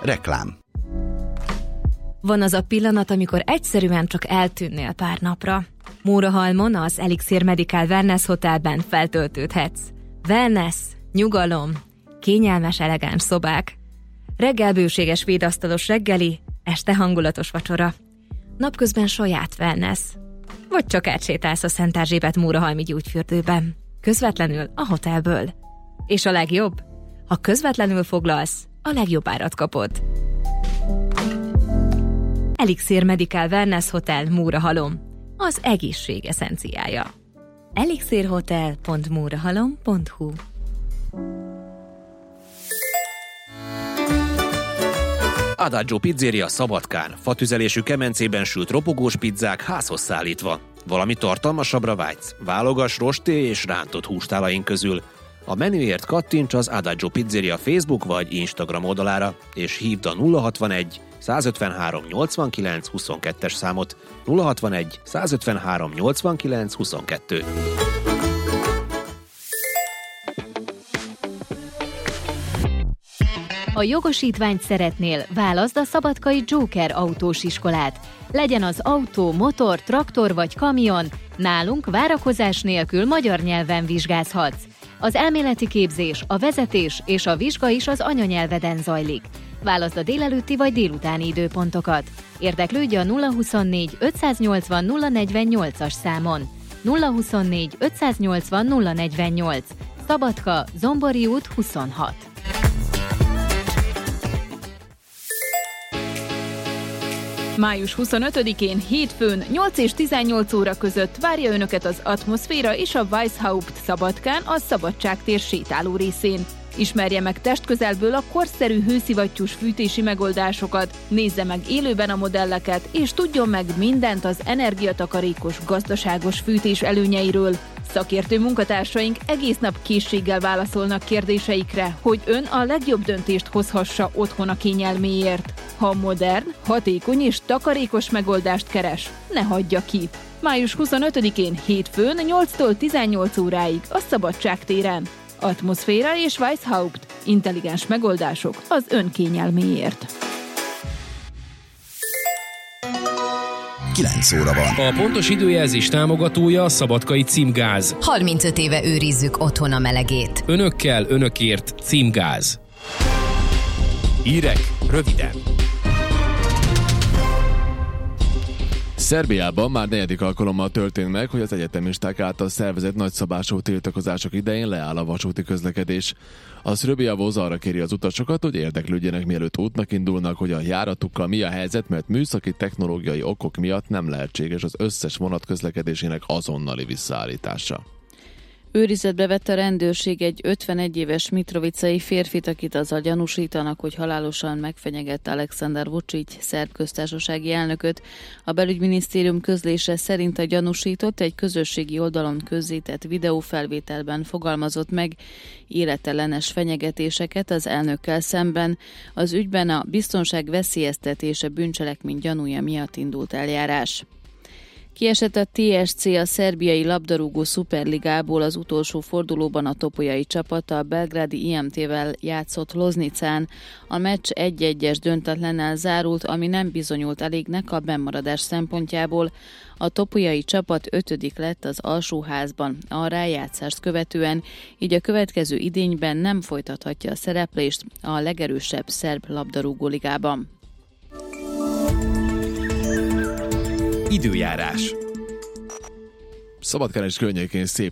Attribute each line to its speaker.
Speaker 1: Reklám.
Speaker 2: Van az a pillanat, amikor egyszerűen csak eltűnnél pár napra. Mórahalmon, az Elixir Medical Wellness Hotelben feltöltődhetsz. Wellness, nyugalom, kényelmes, elegáns szobák. Reggel bőséges svédasztalos reggeli, este hangulatos vacsora. Napközben saját wellness. Vagy csak átsétálsz a Szent Erzsébet mórahalmi gyógyfürdőben. Közvetlenül a hotelből. És a legjobb? Ha közvetlenül foglalsz, a legjobb árat kapod. Elixir Medical Wellness Hotel Mórahalom. Az egészség eszenciája. elixirhotel.mórahalom.hu.
Speaker 3: Adagio Pizzeria Szabadkán. Fatüzelésű kemencében sült ropogós pizzák házhoz szállítva. Valami tartalmasabbra vágysz? Válogass rosté és rántott hústálaink közül. A menüért kattints az Adagio Pizzeria Facebook vagy Instagram oldalára, és hívd a 061 153 89 22-es számot. 061 153 89 22.
Speaker 4: Ha jogosítványt szeretnél, válaszd a szabadkai Joker autós iskolát. Legyen az autó, motor, traktor vagy kamion, nálunk várakozás nélkül magyar nyelven vizsgázhatsz. Az elméleti képzés, a vezetés és a vizsga is az anyanyelveden zajlik. Válaszd a délelőtti vagy délutáni időpontokat. Érdeklődj a 024 580 048-as számon. 024 580 048. Szabadka, Zombori út 26.
Speaker 5: Május 25-én hétfőn 8 és 18 óra között várja Önöket az Atmoszféra és a Weishaupt Szabadkán a Szabadságtér sétáló részén. Ismerje meg testközelből a korszerű hőszivattyús fűtési megoldásokat, nézze meg élőben a modelleket, és tudjon meg mindent az energiatakarékos, gazdaságos fűtés előnyeiről. Szakértő munkatársaink egész nap készséggel válaszolnak kérdéseikre, hogy ön a legjobb döntést hozhassa otthon a kényelméért. Ha modern, hatékony és takarékos megoldást keres, ne hagyja ki. Május 25-én hétfőn 8-tól 18 óráig a Szabadságtéren. Atmoszféra és Weishaupt. Intelligens megoldások az ön kényelméért.
Speaker 1: 9 óra van.
Speaker 6: A pontos időjelzés támogatója a Szabadkai Címgáz.
Speaker 7: 35 éve őrizzük otthon a melegét.
Speaker 6: Önökkel, önökért Címgáz.
Speaker 3: Hírek röviden.
Speaker 8: Szerbiában már 4. alkalommal történt meg, hogy az egyetemisták által szervezett nagyszabású tiltakozások idején leáll a vasúti közlekedés. A Srbija Voz arra kéri az utasokat, hogy érdeklődjenek, mielőtt útnak indulnak, hogy a járatukkal mi a helyzet, mert műszaki technológiai okok miatt nem lehetséges az összes vonat közlekedésének azonnali visszaállítása.
Speaker 9: Őrizetbe vette a rendőrség egy 51 éves mitrovicai férfit, akit azzal gyanúsítanak, hogy halálosan megfenyegette Aleksandar Vučić, szerb köztársasági elnököt. A belügyminisztérium közlése szerint a gyanúsított egy közösségi oldalon közzétett videófelvételben fogalmazott meg életellenes fenyegetéseket az elnökkel szemben. Az ügyben a biztonság veszélyeztetése bűncselekmény gyanúja miatt indult eljárás. Kiesett a TSC a szerbiai labdarúgó szuperligából az utolsó fordulóban a topolyai csapat a belgrádi IMT-vel játszott Loznicán. A meccs 1-1-es döntetlennel zárult, ami nem bizonyult elégnek a bennmaradás szempontjából. A topolyai csapat 5. lett az alsóházban a rájátszást követően, így a következő idényben nem folytathatja a szereplést a legerősebb szerb labdarúgó ligában.
Speaker 3: Időjárás.
Speaker 8: Szabadkán és környékén szép